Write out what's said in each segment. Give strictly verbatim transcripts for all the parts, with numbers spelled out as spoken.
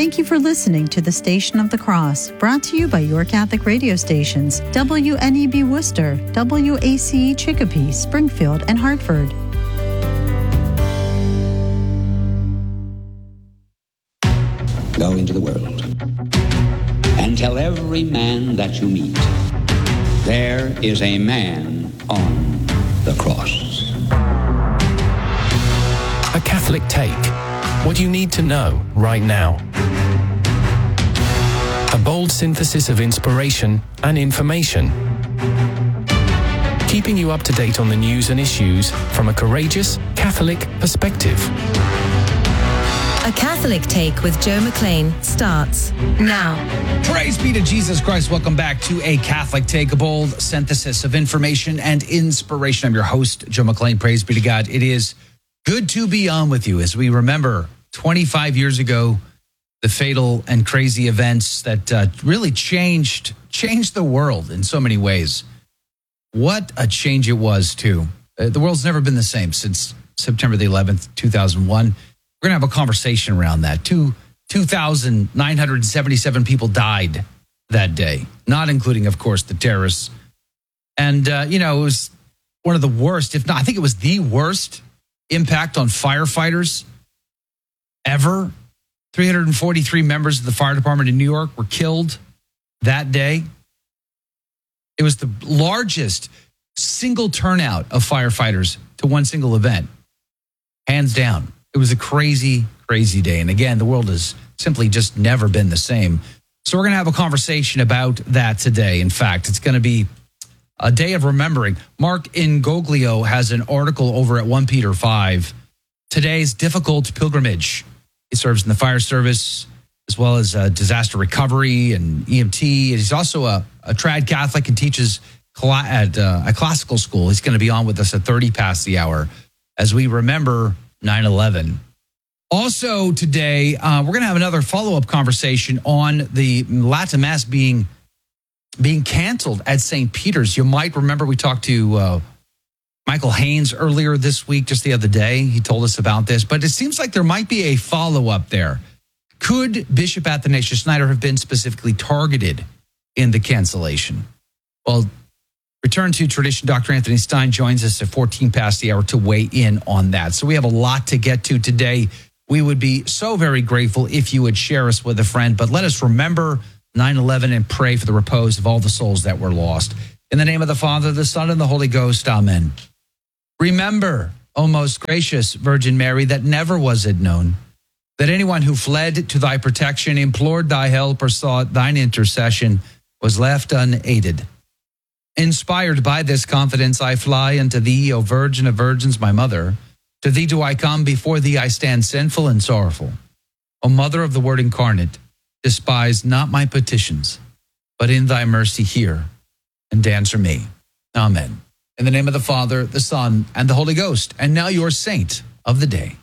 Thank you for listening to the Station of the Cross, brought to you by your Catholic radio stations, W N E B Worcester, W A C E Chicopee, Springfield, and Hartford. Go into the world and tell every man that you meet, there is a man on the cross. A Catholic Take. What you need to know right now. A bold synthesis of inspiration and information. Keeping you up to date on the news and issues from a courageous Catholic perspective. A Catholic Take with Joe McLean starts now. Praise be to Jesus Christ. Welcome back to A Catholic Take, a bold synthesis of information and inspiration. I'm your host, Joe McLean. Praise be to God. It is good to be on with you as we remember twenty-five years ago, the fatal and crazy events that uh, really changed changed the world in so many ways. What a change it was, too. Uh, the world's never been the same since September the eleventh, two thousand one. We're going to have a conversation around that. Two, two thousand nine hundred seventy-seven people died that day, not including, of course, the terrorists. And, uh, you know, it was one of the worst, if not, I think it was the worst impact on firefighters ever. three hundred forty-three members of the fire department in New York were killed that day. It was the largest single turnout of firefighters to one single event, hands down. It was a crazy, crazy day. And again, the world has simply just never been the same. So we're going to have a conversation about that today. In fact, it's going to be a day of remembering. Mark Ingoglio has an article over at First Peter five, Today's Difficult Pilgrimage. He serves in the fire service as well as uh, disaster recovery and E M T. He's also a, a trad Catholic and teaches cl- at uh, a classical school. He's going to be on with us at thirty past the hour as we remember nine eleven. Also today, uh, we're going to have another follow-up conversation on the Latin Mass being, being canceled at Saint Peter's. You might remember we talked to uh, Michael Haynes earlier this week, just the other day. He told us about this, but it seems like there might be a follow-up there. Could Bishop Athanasius Schneider have been specifically targeted in the cancellation? Well, Return to Tradition, Doctor Anthony Stein joins us at fourteen past the hour to weigh in on that. So we have a lot to get to today. We would be so very grateful if you would share us with a friend, but let us remember nine eleven and pray for the repose of all the souls that were lost. In the name of the Father, the Son, and the Holy Ghost, amen. Remember, O most gracious Virgin Mary, that never was it known that anyone who fled to thy protection, implored thy help, or sought thine intercession was left unaided. Inspired by this confidence, I fly unto thee, O Virgin of Virgins, my mother. To thee do I come, before thee I stand sinful and sorrowful. O Mother of the Word incarnate, despise not my petitions, but in thy mercy hear and answer me. Amen. In the name of the Father, the Son, and the Holy Ghost. And now your saint of the day.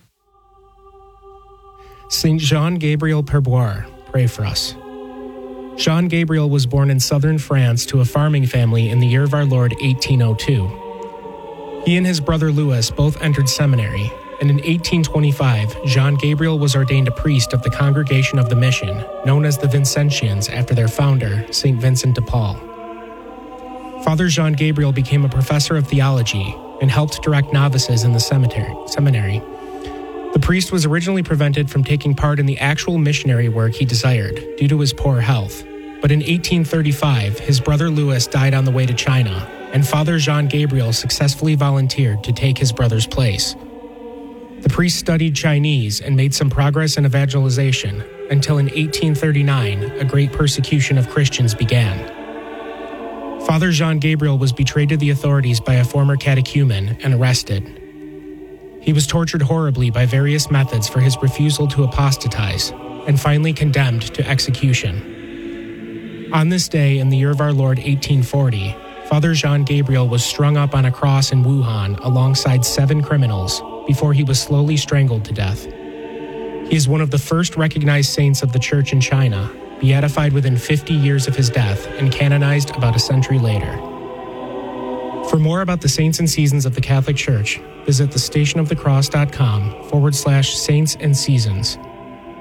Saint Jean Gabriel Perboire, pray for us. Jean Gabriel was born in southern France to a farming family in the year of our Lord eighteen oh two. He and his brother Louis both entered seminary, and in eighteen twenty-five, Jean Gabriel was ordained a priest of the Congregation of the Mission, known as the Vincentians after their founder, Saint Vincent de Paul. Father Jean Gabriel became a professor of theology and helped direct novices in the cemetery, seminary. The priest was originally prevented from taking part in the actual missionary work he desired due to his poor health. But in eighteen thirty-five, his brother Louis died on the way to China, and Father Jean Gabriel successfully volunteered to take his brother's place. The priest studied Chinese and made some progress in evangelization until in eighteen thirty-nine, a great persecution of Christians began. Father Jean Gabriel was betrayed to the authorities by a former catechumen and arrested. He was tortured horribly by various methods for his refusal to apostatize, and finally condemned to execution. On this day, in the year of our Lord eighteen forty, Father Jean Gabriel was strung up on a cross in Wuhan alongside seven criminals before he was slowly strangled to death. He is one of the first recognized saints of the Church in China, beatified within fifty years of his death and canonized about a century later. For more about the saints and seasons of the Catholic Church, visit thestationofthecross.com forward slash saints and seasons.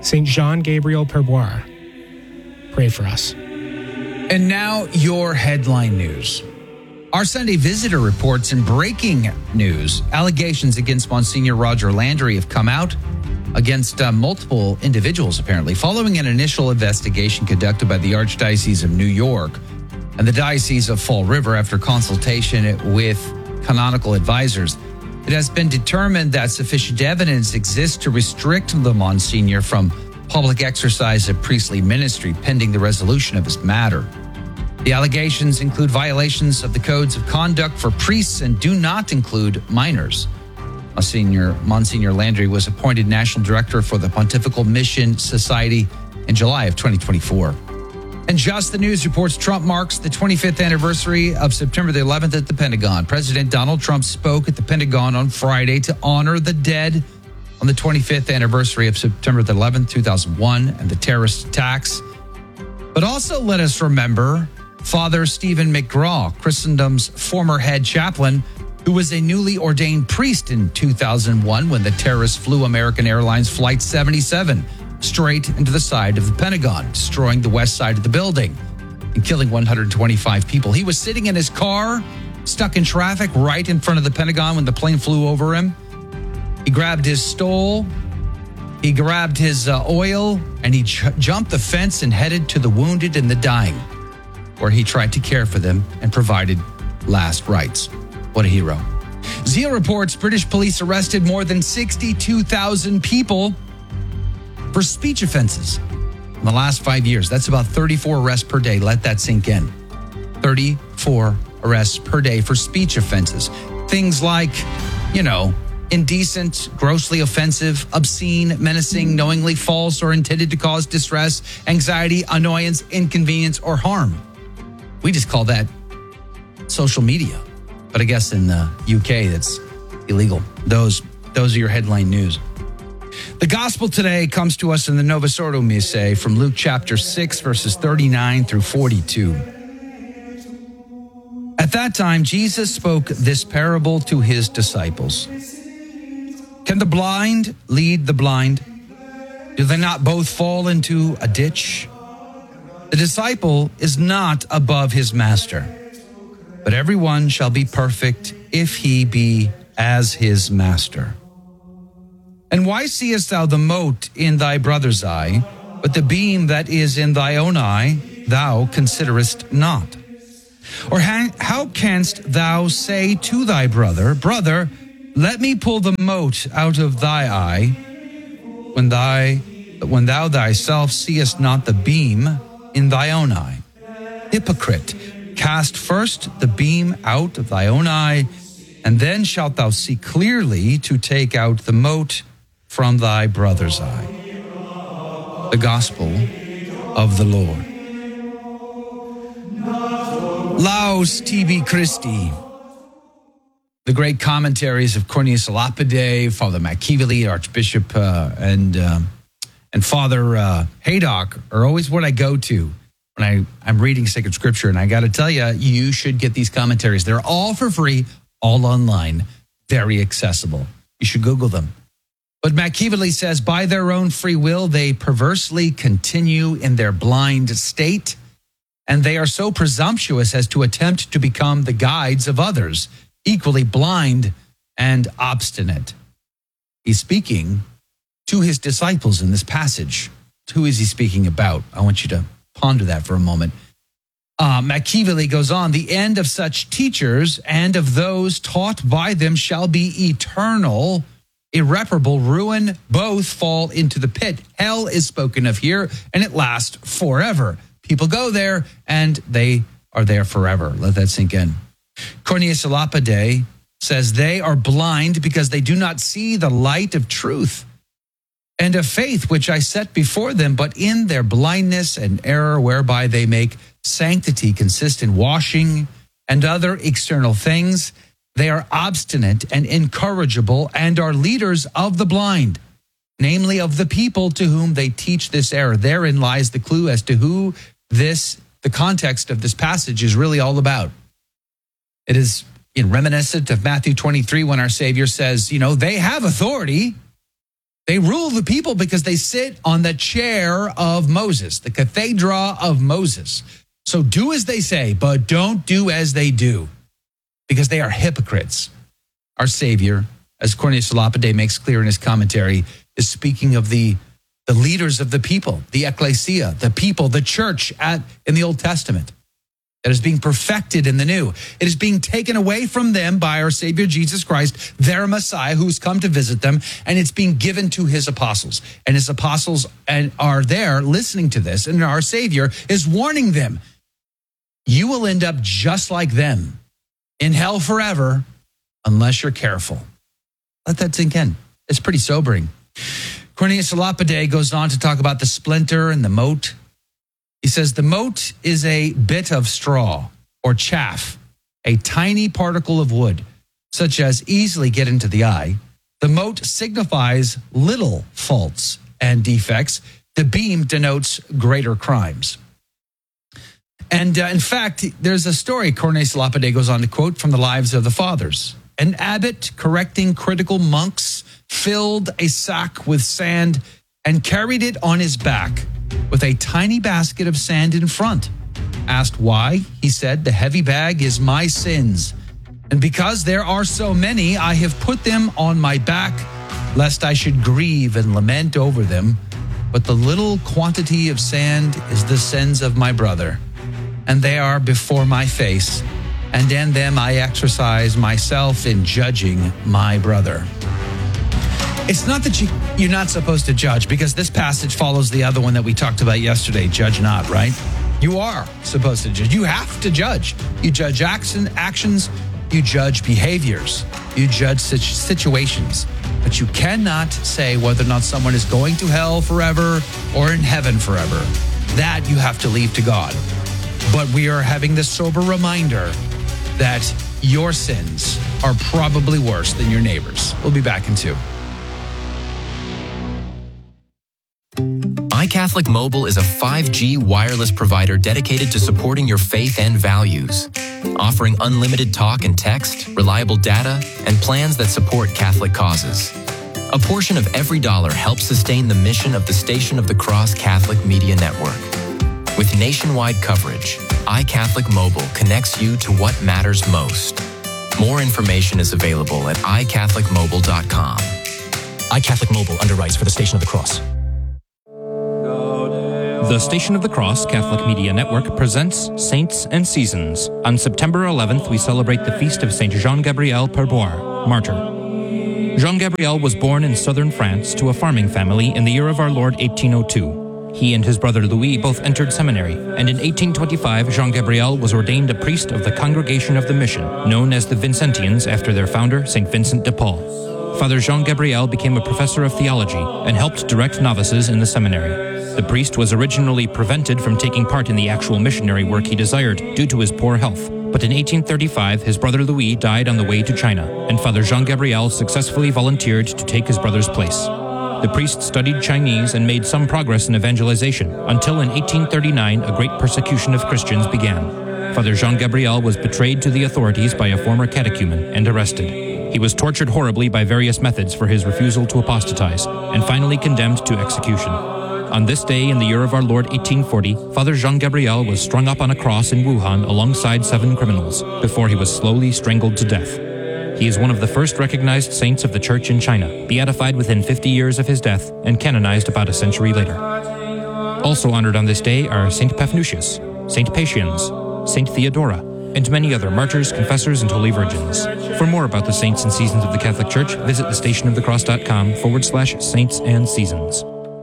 Saint Jean Gabriel Perboire, pray for us. And now your headline news. Our Sunday Visitor reports in breaking news, allegations against Monsignor Roger Landry have come out against uh, multiple individuals, apparently, following an initial investigation conducted by the Archdiocese of New York and the Diocese of Fall River after consultation with canonical advisors. It has been determined that sufficient evidence exists to restrict the Monsignor from public exercise of priestly ministry pending the resolution of his matter. The allegations include violations of the codes of conduct for priests and do not include minors. Monsignor, Monsignor Landry was appointed National Director for the Pontifical Mission Society in July of twenty twenty-four. And Just the News reports Trump marks the twenty-fifth anniversary of September the eleventh at the Pentagon. President Donald Trump spoke at the Pentagon on Friday to honor the dead on the twenty-fifth anniversary of September the eleventh, two thousand one, and the terrorist attacks. But also let us remember Father Stephen McGraw, Christendom's former head chaplain, who was a newly ordained priest in two thousand one when the terrorists flew American Airlines Flight seventy-seven straight into the side of the Pentagon, destroying the west side of the building and killing one hundred twenty-five people. He was sitting in his car, stuck in traffic right in front of the Pentagon when the plane flew over him. He grabbed his stole, he grabbed his uh, oil, and he j- jumped the fence and headed to the wounded and the dying, where he tried to care for them and provided last rites. What a hero. Zeal reports British police arrested more than sixty-two thousand people for speech offenses in the last five years. That's about thirty-four arrests per day. Let that sink in. thirty-four arrests per day for speech offenses. Things like, you know, indecent, grossly offensive, obscene, menacing, knowingly false, or intended to cause distress, anxiety, annoyance, inconvenience, or harm. We just call that social media. But I guess in the U K, that's illegal. Those, those are your headline news. The gospel today comes to us in the Novus Ordo Missae from Luke chapter six, verses thirty-nine through forty-two. At that time, Jesus spoke this parable to his disciples. Can the blind lead the blind? Do they not both fall into a ditch? The disciple is not above his master, but everyone shall be perfect if he be as his master. And why seest thou the mote in thy brother's eye, but the beam that is in thy own eye thou considerest not? Or how canst thou say to thy brother, Brother, let me pull the mote out of thy eye, when thy when thou thyself seest not the beam in thy own eye? Hypocrite, cast first the beam out of thy own eye, and then shalt thou see clearly to take out the mote from thy brother's eye. The Gospel of the Lord. Laus tibi Christi. The great commentaries of Cornelius a Lapide, Father McKeevely, Archbishop, uh, and uh, and Father uh, Haydock are always what I go to when I, I'm reading Sacred Scripture. And I got to tell you, you should get these commentaries. They're all for free, all online, very accessible. You should Google them. But McKeevely says, by their own free will, they perversely continue in their blind state, and they are so presumptuous as to attempt to become the guides of others, equally blind and obstinate. He's speaking to his disciples in this passage. Who is he speaking about? I want you to ponder that for a moment. Uh, McKeevely goes on, the end of such teachers and of those taught by them shall be eternal, irreparable ruin. Both fall into the pit. Hell is spoken of here, and it lasts forever. People go there, and they are there forever. Let that sink in. Cornelius a Lapide says they are blind because they do not see the light of truth and of faith which I set before them, but in their blindness and error whereby they make sanctity consist in washing and other external things, they are obstinate and incorrigible and are leaders of the blind, namely of the people to whom they teach this error. Therein lies the clue as to who this, the context of this passage is really all about. It is in reminiscent of Matthew twenty-three when our Savior says, you know, they have authority, They rule the people because they sit on the chair of Moses, the cathedra of Moses. So do as they say, but don't do as they do, because they are hypocrites. Our Savior, as Cornelius a Lapide makes clear in his commentary, is speaking of the, the leaders of the people, the ecclesia, the people, the church at, in the Old Testament, that is being perfected in the new. It is being taken away from them by our Savior Jesus Christ, their Messiah, who's come to visit them, and it's being given to his apostles. And his apostles are there listening to this, and our Savior is warning them. You will end up just like them, in hell forever, unless you're careful. Let that sink in. It's pretty sobering. Cornelius a Lapide goes on to talk about the splinter and the mote. He says, the mote is a bit of straw or chaff, a tiny particle of wood, such as easily get into the eye. The mote signifies little faults and defects. The beam denotes greater crimes. And uh, in fact, there's a story Cornelius a Lapide goes on to quote from the lives of the fathers. An abbot correcting critical monks filled a sack with sand and carried it on his back with a tiny basket of sand in front. Asked why, he said, the heavy bag is my sins. And because there are so many, I have put them on my back, lest I should grieve and lament over them. But the little quantity of sand is the sins of my brother, and they are before my face, and in them I exercise myself in judging my brother. It's not that you, you're not supposed to judge, because this passage follows the other one that we talked about yesterday, judge not, right? You are supposed to judge. You have to judge. You judge action, actions, you judge behaviors, you judge situations, but you cannot say whether or not someone is going to hell forever or in heaven forever. That you have to leave to God. But we are having this sober reminder that your sins are probably worse than your neighbor's. We'll be back in two. iCatholic Mobile is a five G wireless provider dedicated to supporting your faith and values, offering unlimited talk and text, reliable data, and plans that support Catholic causes. A portion of every dollar helps sustain the mission of the Station of the Cross Catholic Media Network. With nationwide coverage, iCatholic Mobile connects you to what matters most. More information is available at i catholic mobile dot com. iCatholic Mobile underwrites for the Station of the Cross. The Station of the Cross Catholic Media Network presents Saints and Seasons. On September eleventh, we celebrate the feast of Saint Jean-Gabriel Perboire, martyr. Jean-Gabriel was born in southern France to a farming family in the year of our Lord eighteen oh two. He and his brother Louis both entered seminary, and in eighteen twenty-five, Jean-Gabriel was ordained a priest of the Congregation of the Mission, known as the Vincentians after their founder, Saint Vincent de Paul. Father Jean-Gabriel became a professor of theology and helped direct novices in the seminary. The priest was originally prevented from taking part in the actual missionary work he desired due to his poor health. But in eighteen thirty-five, his brother Louis died on the way to China, and Father Jean-Gabriel successfully volunteered to take his brother's place. The priest studied Chinese and made some progress in evangelization, until in eighteen thirty-nine a great persecution of Christians began. Father Jean-Gabriel was betrayed to the authorities by a former catechumen and arrested. He was tortured horribly by various methods for his refusal to apostatize, and finally condemned to execution. On this day in the year of our Lord eighteen forty, Father Jean-Gabriel was strung up on a cross in Wuhan alongside seven criminals, before he was slowly strangled to death. He is one of the first recognized saints of the Church in China, beatified within fifty years of his death and canonized about a century later. Also honored on this day are Saint Paphnutius, Saint Pacians, Saint Theodora, and many other martyrs, confessors, and holy virgins. For more about the saints and seasons of the Catholic Church, visit the station of the cross dot com forward slash saints and seasons.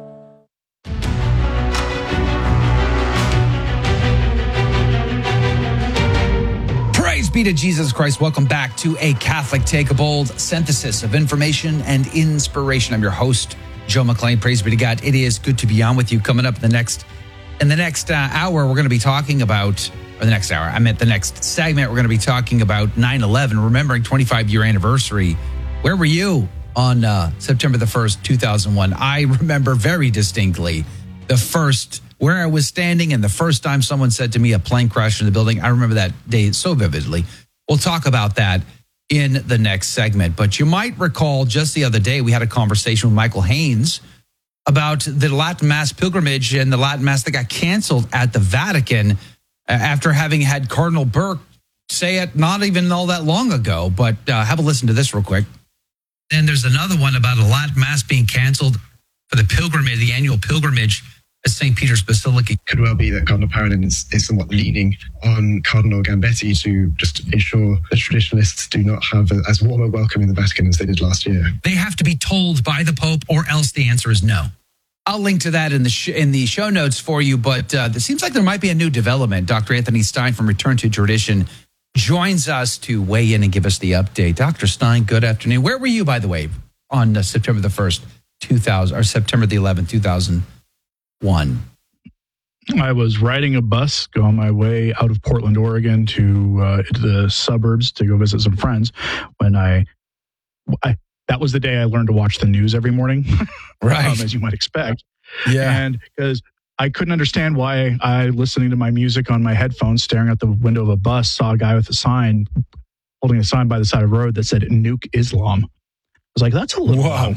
Be to Jesus Christ. Welcome back to A Catholic Take, a bold synthesis of information and inspiration. I'm your host, Joe McLean. Praise be to God. It is good to be on with you. Coming up in the next in the next uh, hour, we're going to be talking about, or the next hour, I meant the next segment, we're going to be talking about nine eleven, remembering twenty-five year anniversary. Where were you on uh, September the first, two thousand one? I remember very distinctly the first where I was standing, and the first time someone said to me a plane crashed in the building. I remember that day so vividly. We'll talk about that in the next segment. But you might recall just the other day, we had a conversation with Michael Haynes about the Latin Mass pilgrimage and the Latin Mass that got canceled at the Vatican after having had Cardinal Burke say it not even all that long ago. But uh, have a listen to this real quick. Then there's another one about a Latin Mass being canceled for the pilgrimage, the annual pilgrimage at Saint Peter's Basilica. It could well be that Cardinal Parolin is, is somewhat leaning on Cardinal Gambetti to just ensure that traditionalists do not have a, as warm a welcome in the Vatican as they did last year. They have to be told by the Pope, or else the answer is no. I'll link to that in the sh- in the show notes for you, but uh, it seems like there might be a new development. Doctor Anthony Stein from Return to Tradition joins us to weigh in and give us the update. Doctor Stein, good afternoon. Where were you, by the way, on uh, September the first, two thousand, or September the eleventh, two thousand one? I was riding a bus going my way out of Portland, Oregon to uh, the suburbs to go visit some friends when I, I that was the day I learned to watch the news every morning, right? um, as you might expect. Yeah. And because I couldn't understand why I, listening to my music on my headphones, staring out the window of a bus, saw a guy with a sign, holding a sign by the side of the road that said "Nuke Islam." I was like, that's a little, wow.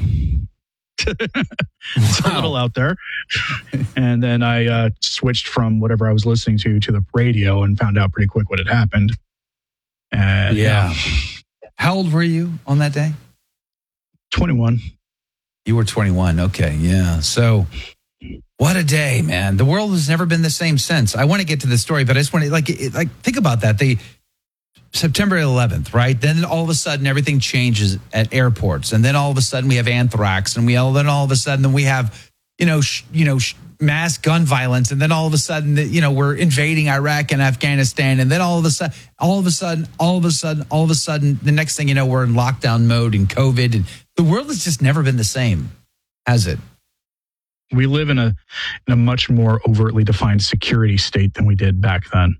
it's wow. a little out there. And then I uh, switched from whatever I was listening to to the radio and found out pretty quick what had happened. And yeah. How old were you on that day? twenty-one. You were twenty-one. Okay. Yeah. So what a day, man. The world has never been the same since. I want to get to the story, but I just want to like, like think about that. They, September eleventh, right? Then all of a sudden everything changes at airports. And then all of a sudden we have anthrax, and we all, then all of a sudden we have, you know, sh, you know, sh, mass gun violence. And then all of a sudden, you know, we're invading Iraq and Afghanistan. And then all of a sudden, all of a sudden, all of a sudden, all of a sudden, the next thing you know, we're in lockdown mode and COVID. And the world has just never been the same, has it? We live in a in a much more overtly defined security state than we did back then.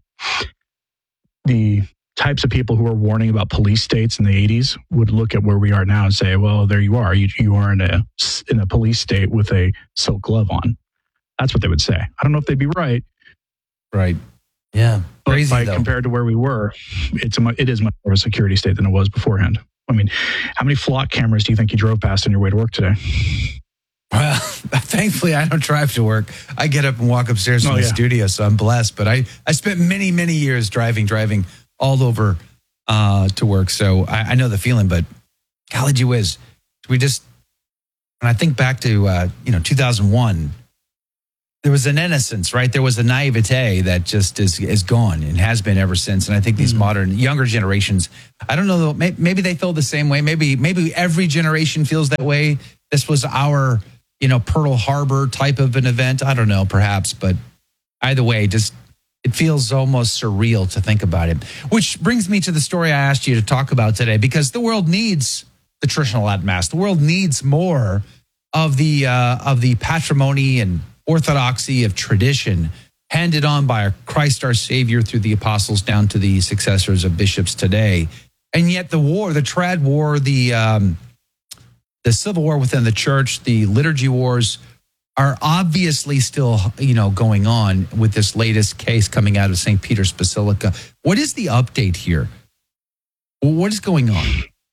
The types of people who are warning about police states in the eighties would look at where we are now and say, well, there you are. You, you are in a, in a police state with a silk glove on. That's what they would say. I don't know if they'd be right. Right. Yeah. But Crazy, by, though. compared to where we were, it's a, it is much more of a security state than it was beforehand. I mean, how many flock cameras do you think you drove past on your way to work today? Well, thankfully, I don't drive to work. I get up and walk upstairs to oh, the yeah. studio, so I'm blessed. But I, I spent many, many years driving, driving all over uh, to work. So I, I know the feeling, but golly gee whiz, we just, when I think back to, uh, you know, two thousand one, there was an innocence, right? There was a naivete that just is is gone and has been ever since. And I think these mm-hmm. modern, younger generations, I don't know, maybe they feel the same way. Maybe, maybe every generation feels that way. This was our, you know, Pearl Harbor type of an event. I don't know, perhaps, but either way, just it feels almost surreal to think about it. Which brings me to the story I asked you to talk about today, because the world needs the traditional Latin Mass. The world needs more of the uh, of the patrimony and orthodoxy of tradition handed on by Christ our Savior through the apostles down to the successors of bishops today. And yet the war, the trad war, the um, the civil war within the church, the liturgy wars are obviously still, you know, going on with this latest case coming out of Saint Peter's Basilica. What is the update here? What is going on?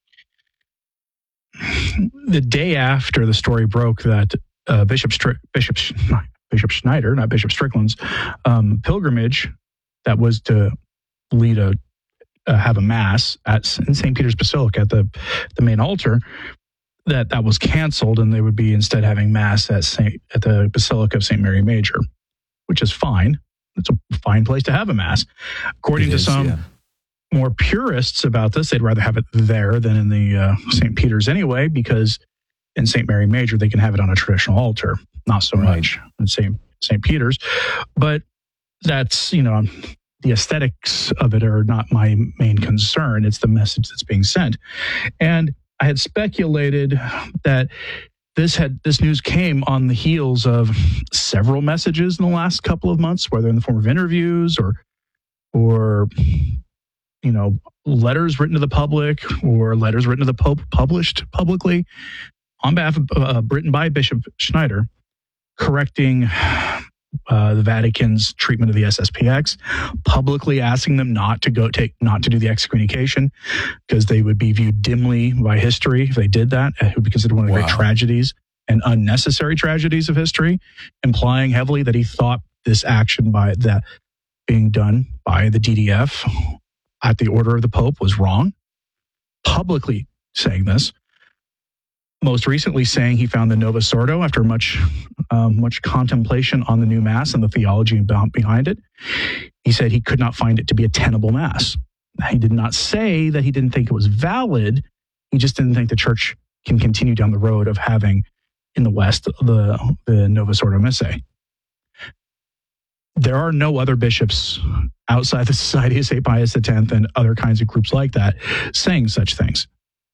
The day after the story broke that uh, Bishop Str- Bishop Bishop Schneider, not Bishop Strickland's um, pilgrimage that was to lead a uh, have a mass at in Saint Peter's Basilica at the the main altar, that that was canceled, and they would be instead having mass at Saint at the Basilica of Saint Mary Major, which is fine. It's a fine place to have a mass. According It to is, some yeah. more purists about this, they'd rather have it there than in the uh, Saint Peter's anyway, because in Saint Mary Major they can have it on a traditional altar, not so Right. much in Saint Saint Peter's. But that's, you know, the aesthetics of it are not my main concern. It's the message that's being sent. And I had speculated that this had this news came on the heels of several messages in the last couple of months, whether in the form of interviews or, or you know, letters written to the public or letters written to the Pope published publicly on behalf of uh, written by Bishop Schneider, correcting uh, the Vatican's treatment of the S S P X, publicly asking them not to go take, not to do the excommunication because they would be viewed dimly by history if they did that. It would be considered one of the Wow. great tragedies and unnecessary tragedies of history, implying heavily that he thought this action by that being done by the D D F at the order of the Pope was wrong. Publicly saying this. Most recently saying he found the Novus Ordo after much um, much contemplation on the new Mass and the theology behind it. He said he could not find it to be a tenable Mass. He did not say that he didn't think it was valid. He just didn't think the Church can continue down the road of having in the West the, the Novus Ordo Missae. There are no other bishops outside the Society of Saint Pius X and other kinds of groups like that saying such things.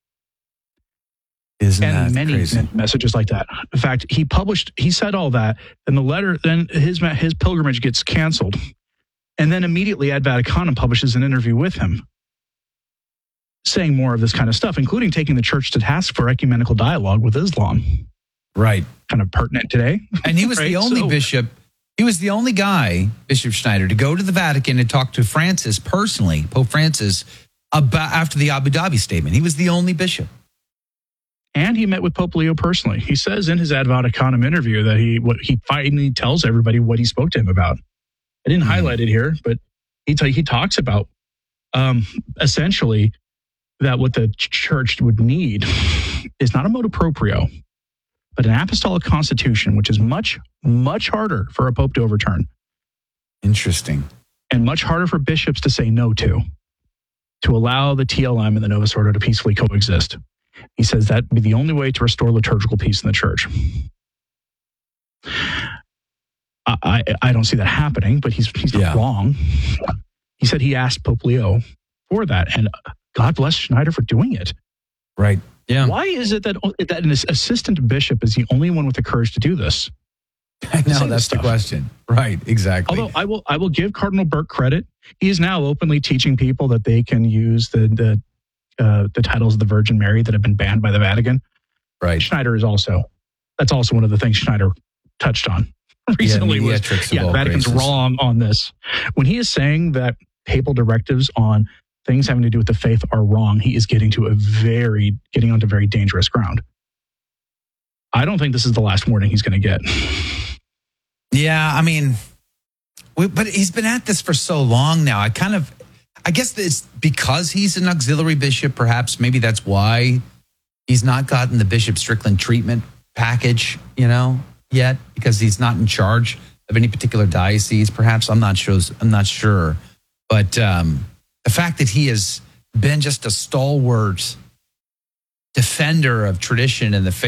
Isn't and that many crazy? messages like that. In fact, he published, he said all that, and the letter, then his his pilgrimage gets canceled, and then immediately Ad Vaticanum publishes an interview with him, saying more of this kind of stuff, including taking the Church to task for ecumenical dialogue with Islam. Right. Kind of pertinent today. And he was Right? the only So- bishop, he was the only guy, Bishop Schneider, to go to the Vatican and talk to Francis personally, Pope Francis, about after the Abu Dhabi statement. He was the only bishop. And he met with Pope Leo personally. He says in his Ad Vaticanum interview that he what he finally tells everybody what he spoke to him about. I didn't mm. highlight it here, but he t- he talks about um, essentially that what the Church would need is not a motu proprio, but an apostolic constitution, which is much, much harder for a pope to overturn. Interesting. And much harder for bishops to say no to, to allow the T L M and the Novus Ordo to peacefully coexist. He says that would be the only way to restore liturgical peace in the Church. I, I, I don't see that happening, but he's, he's not Yeah. wrong. He said he asked Pope Leo for that, and God bless Schneider for doing it. Right. Yeah. Why is it that, that an assistant bishop is the only one with the courage to do this? I know, Say this that's stuff. the question. Right, exactly. Although I will, I will give Cardinal Burke credit. He is now openly teaching people that they can use the the uh, the titles of the Virgin Mary that have been banned by the Vatican. Right. Schneider is also. That's also one of the things Schneider touched on recently. Yeah, was mediatrix of yeah, all the Vatican's graces. wrong on this. When he is saying that papal directives on things having to do with the faith are wrong, he is getting to a very getting onto very dangerous ground. I don't think this is the last warning he's going to get. Yeah, I mean, we, but he's been at this for so long now. I kind of, I guess it's because he's an auxiliary bishop, perhaps maybe that's why he's not gotten the Bishop Strickland treatment package, you know, yet, because he's not in charge of any particular diocese, perhaps. I'm not sure. I'm not sure. But um, the fact that he has been just a stalwart defender of tradition and the faith